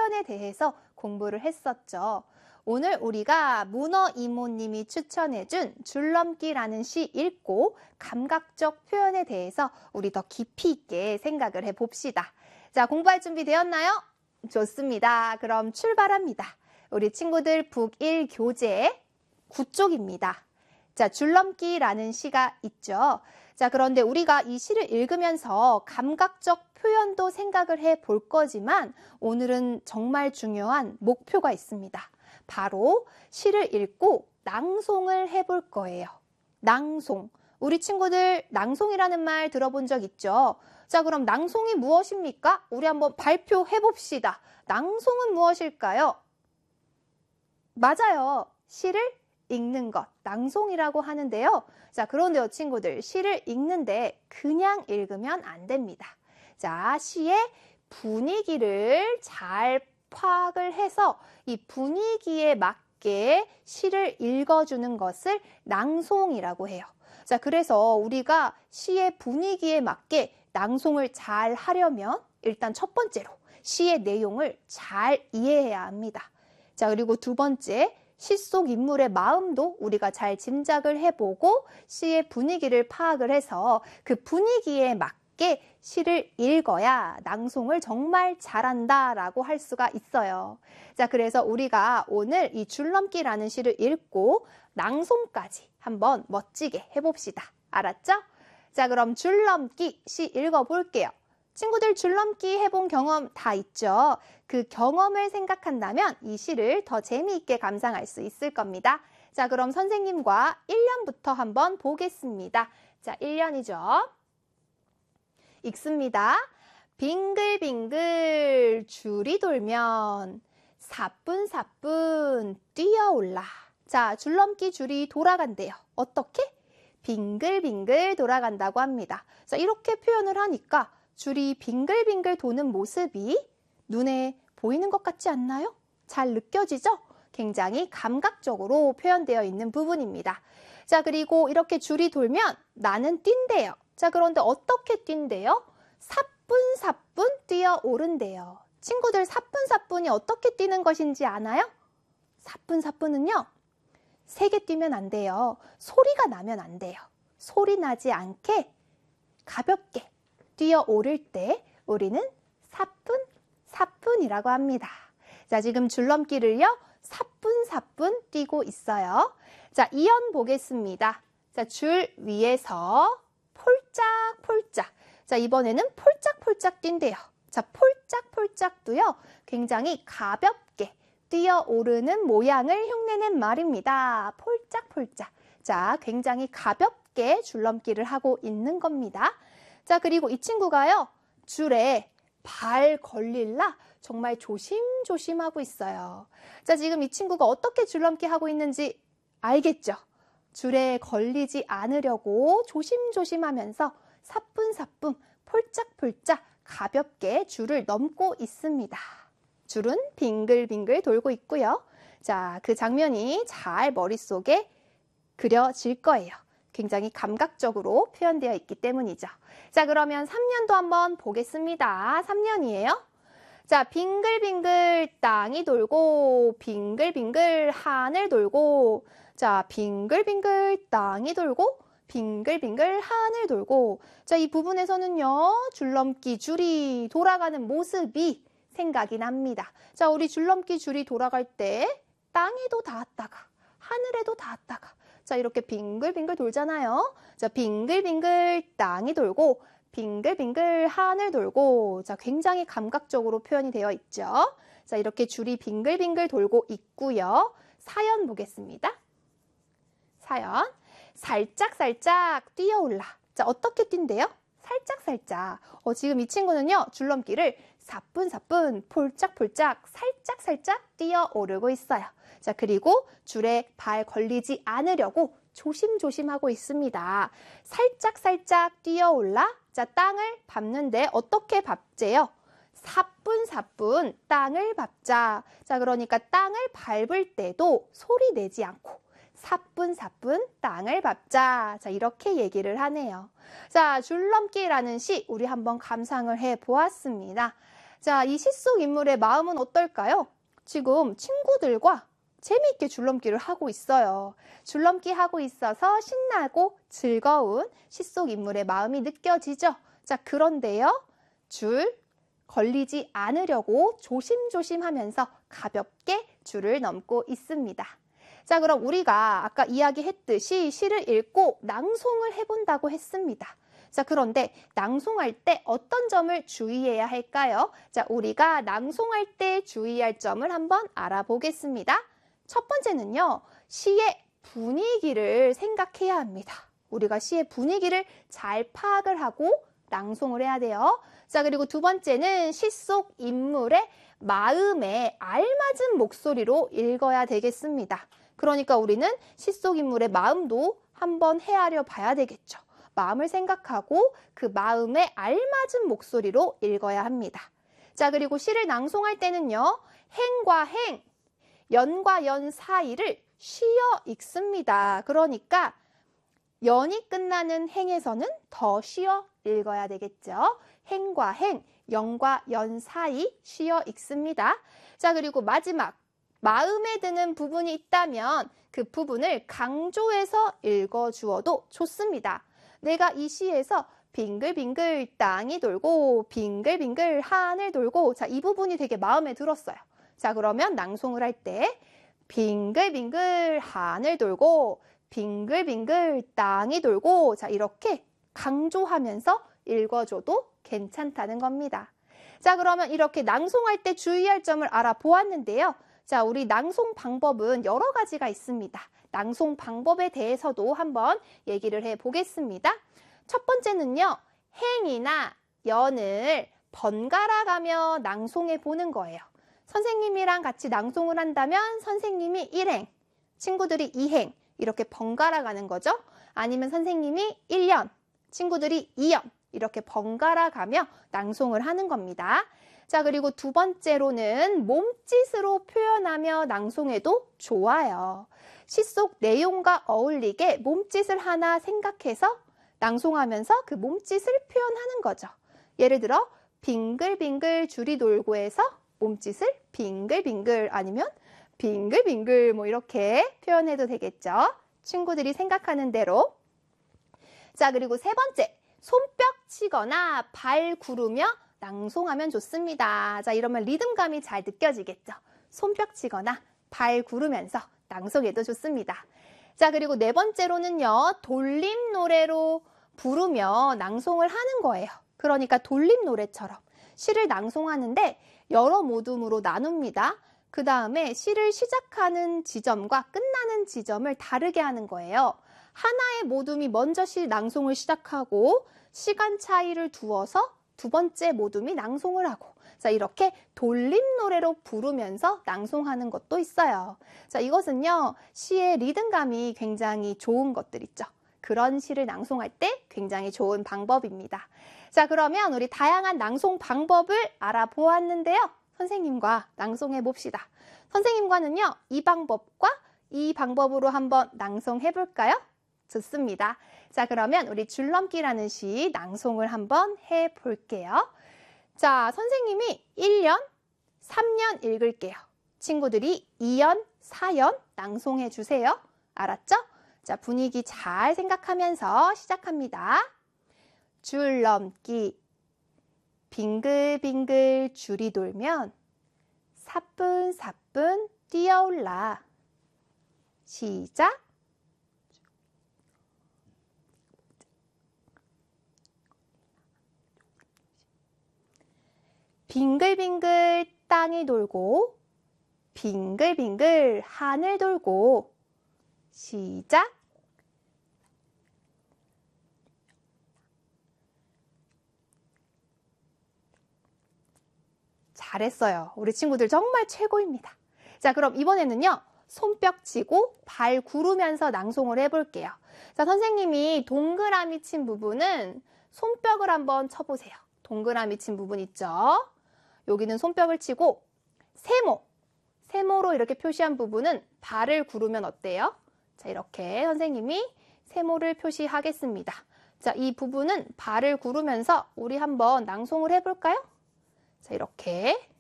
표현에 대해서 공부를 했었죠. 오늘 우리가 문어 이모님이 추천해준 줄넘기라는 시 읽고 감각적 표현에 대해서 우리 더 깊이 있게 생각을 해봅시다. 자, 공부할 준비 되었나요? 좋습니다. 그럼 출발합니다. 우리 친구들 북1 교재 9쪽입니다. 자, 줄넘기라는 시가 있죠. 자, 그런데 우리가 이 시를 읽으면서 감각적 표현도 생각을 해볼 거지만 오늘은 정말 중요한 목표가 있습니다. 바로 시를 읽고 낭송을 해볼 거예요. 낭송. 우리 친구들 낭송이라는 말 들어본 적 있죠? 자, 그럼 낭송이 무엇입니까? 우리 한번 발표해 봅시다. 낭송은 무엇일까요? 맞아요. 시를 읽는 것, 낭송이라고 하는데요. 자, 그런데요, 친구들, 시를 읽는데 그냥 읽으면 안 됩니다. 자, 시의 분위기를 잘 파악을 해서 이 분위기에 맞게 시를 읽어주는 것을 낭송이라고 해요. 자, 그래서 우리가 시의 분위기에 맞게 낭송을 잘 하려면 일단 첫 번째로 시의 내용을 잘 이해해야 합니다. 자, 그리고 두 번째, 시 속 인물의 마음도 우리가 잘 짐작을 해보고 시의 분위기를 파악을 해서 그 분위기에 맞게 시를 읽어야 낭송을 정말 잘한다라고 할 수가 있어요. 자, 그래서 우리가 오늘 이 줄넘기라는 시를 읽고 낭송까지 한번 멋지게 해봅시다. 알았죠? 자, 그럼 줄넘기 시 읽어볼게요. 친구들 줄넘기 해본 경험 다 있죠? 그 경험을 생각한다면 이 시를 더 재미있게 감상할 수 있을 겁니다. 자, 그럼 선생님과 1년부터 한번 보겠습니다. 자, 1년이죠. 읽습니다. 빙글빙글 줄이 돌면 사뿐사뿐 뛰어올라. 자, 줄넘기 줄이 돌아간대요. 어떻게? 빙글빙글 돌아간다고 합니다. 자, 이렇게 표현을 하니까 줄이 빙글빙글 도는 모습이 눈에 보이는 것 같지 않나요? 잘 느껴지죠? 굉장히 감각적으로 표현되어 있는 부분입니다. 자, 그리고 이렇게 줄이 돌면 나는 뛴대요. 자, 그런데 어떻게 뛴대요? 사뿐사뿐 뛰어오른대요. 친구들 사뿐사뿐이 어떻게 뛰는 것인지 아나요? 사뿐사뿐은요, 세게 뛰면 안 돼요. 소리가 나면 안 돼요. 소리 나지 않게 가볍게 뛰어오를 때 우리는 사뿐사뿐이라고 합니다. 자, 지금 줄넘기를요, 사뿐사뿐 뛰고 있어요. 자, 2연 보겠습니다. 자, 줄 위에서 폴짝폴짝. 자, 이번에는 폴짝폴짝 뛴대요. 자, 폴짝폴짝도요, 굉장히 가볍게 뛰어오르는 모양을 흉내낸 말입니다. 폴짝폴짝. 자, 굉장히 가볍게 줄넘기를 하고 있는 겁니다. 자, 그리고 이 친구가요, 줄에 발 걸릴라 정말 조심조심 하고 있어요. 자, 지금 이 친구가 어떻게 줄넘기 하고 있는지 알겠죠? 줄에 걸리지 않으려고 조심조심 하면서 사뿐사뿐, 폴짝폴짝 가볍게 줄을 넘고 있습니다. 줄은 빙글빙글 돌고 있고요. 자, 그 장면이 잘 머릿속에 그려질 거예요. 굉장히 감각적으로 표현되어 있기 때문이죠. 자, 그러면 3년도 한번 보겠습니다. 3년이에요. 자, 빙글빙글 땅이 돌고 빙글빙글 하늘 돌고, 자, 빙글빙글 땅이 돌고 빙글빙글 하늘 돌고. 자, 이 부분에서는요, 줄넘기 줄이 돌아가는 모습이 생각이 납니다. 자, 우리 줄넘기 줄이 돌아갈 때 땅에도 닿았다가 하늘에도 닿았다가, 자, 이렇게 빙글빙글 돌잖아요. 자, 빙글빙글 땅이 돌고 빙글빙글 하늘 돌고. 자, 굉장히 감각적으로 표현이 되어 있죠. 자, 이렇게 줄이 빙글빙글 돌고 있고요. 사연 보겠습니다. 사연. 살짝살짝 뛰어올라. 자, 어떻게 뛴대요? 살짝살짝. 지금 이 친구는요, 줄넘기를 사뿐사뿐, 폴짝폴짝, 살짝살짝 뛰어오르고 있어요. 자, 그리고 줄에 발 걸리지 않으려고 조심조심 하고 있습니다. 살짝살짝 뛰어올라. 자, 땅을 밟는데 어떻게 밟재요? 사뿐사뿐 땅을 밟자. 자, 그러니까 땅을 밟을 때도 소리 내지 않고 사뿐사뿐 땅을 밟자. 자, 이렇게 얘기를 하네요. 자, 줄넘기라는 시 우리 한번 감상을 해 보았습니다. 자, 이 시 속 인물의 마음은 어떨까요? 지금 친구들과 재미있게 줄넘기를 하고 있어요. 줄넘기 하고 있어서 신나고 즐거운 시 속 인물의 마음이 느껴지죠. 자, 그런데요. 줄 걸리지 않으려고 조심조심 하면서 가볍게 줄을 넘고 있습니다. 자, 그럼 우리가 아까 이야기했듯이 시를 읽고 낭송을 해본다고 했습니다. 자, 그런데 낭송할 때 어떤 점을 주의해야 할까요? 자, 우리가 낭송할 때 주의할 점을 한번 알아보겠습니다. 첫 번째는요, 시의 분위기를 생각해야 합니다. 우리가 시의 분위기를 잘 파악을 하고 낭송을 해야 돼요. 자, 그리고 두 번째는 시 속 인물의 마음에 알맞은 목소리로 읽어야 되겠습니다. 그러니까 우리는 시 속 인물의 마음도 한번 헤아려 봐야 되겠죠. 마음을 생각하고 그 마음에 알맞은 목소리로 읽어야 합니다. 자, 그리고 시를 낭송할 때는요, 행과 행, 연과 연 사이를 쉬어 읽습니다. 그러니까 연이 끝나는 행에서는 더 쉬어 읽어야 되겠죠. 행과 행, 연과 연 사이 쉬어 읽습니다. 자, 그리고 마지막 마음에 드는 부분이 있다면 그 부분을 강조해서 읽어주어도 좋습니다. 내가 이 시에서 빙글빙글 땅이 돌고 빙글빙글 하늘 돌고, 자, 이 부분이 되게 마음에 들었어요. 자, 그러면 낭송을 할 때 빙글빙글 하늘 돌고 빙글빙글 땅이 돌고, 자, 이렇게 강조하면서 읽어줘도 괜찮다는 겁니다. 자, 그러면 이렇게 낭송할 때 주의할 점을 알아보았는데요. 자, 우리 낭송 방법은 여러 가지가 있습니다. 낭송 방법에 대해서도 한번 얘기를 해보겠습니다. 첫 번째는요, 행이나 연을 번갈아 가며 낭송해 보는 거예요. 선생님이랑 같이 낭송을 한다면 선생님이 1행, 친구들이 2행 이렇게 번갈아 가는 거죠. 아니면 선생님이 1연, 친구들이 2연 이렇게 번갈아 가며 낭송을 하는 겁니다. 자, 그리고 두 번째로는 몸짓으로 표현하며 낭송해도 좋아요. 시 속 내용과 어울리게 몸짓을 하나 생각해서 낭송하면서 그 몸짓을 표현하는 거죠. 예를 들어 빙글빙글 줄이 돌고 해서 몸짓을 빙글빙글 아니면 빙글빙글 뭐 이렇게 표현해도 되겠죠. 친구들이 생각하는 대로. 자, 그리고 세 번째, 손뼉 치거나 발 구르며 낭송하면 좋습니다. 자, 이러면 리듬감이 잘 느껴지겠죠. 손뼉 치거나 발 구르면서 낭송해도 좋습니다. 자, 그리고 네 번째로는요, 돌림 노래로 부르며 낭송을 하는 거예요. 그러니까 돌림 노래처럼 시를 낭송하는데 여러 모둠으로 나눕니다. 그 다음에 시를 시작하는 지점과 끝나는 지점을 다르게 하는 거예요. 하나의 모둠이 먼저 시 낭송을 시작하고 시간 차이를 두어서 두 번째 모둠이 낭송을 하고, 자, 이렇게 돌림 노래로 부르면서 낭송하는 것도 있어요. 자, 이것은요, 시의 리듬감이 굉장히 좋은 것들 있죠. 그런 시를 낭송할 때 굉장히 좋은 방법입니다. 자, 그러면 우리 다양한 낭송 방법을 알아보았는데요. 선생님과 낭송해 봅시다. 선생님과는요, 이 방법과 이 방법으로 한번 낭송해 볼까요? 좋습니다. 자, 그러면 우리 줄넘기라는 시 낭송을 한번 해 볼게요. 자, 선생님이 1년, 3년 읽을게요. 친구들이 2연, 4연 낭송해 주세요. 알았죠? 자, 분위기 잘 생각하면서 시작합니다. 줄넘기. 빙글빙글 줄이 돌면 사뿐사뿐 뛰어올라. 시작. 빙글빙글 땅이 돌고 빙글빙글 하늘 돌고. 시작. 잘했어요. 우리 친구들 정말 최고입니다. 자, 그럼 이번에는요, 손뼉 치고 발 구르면서 낭송을 해볼게요. 자, 선생님이 동그라미 친 부분은 손뼉을 한번 쳐보세요. 동그라미 친 부분 있죠? 여기는 손뼉을 치고 세모로 이렇게 표시한 부분은 발을 구르면 어때요? 자, 이렇게 선생님이 세모를 표시하겠습니다. 자, 이 부분은 발을 구르면서 우리 한번 낭송을 해볼까요? 자, 이렇게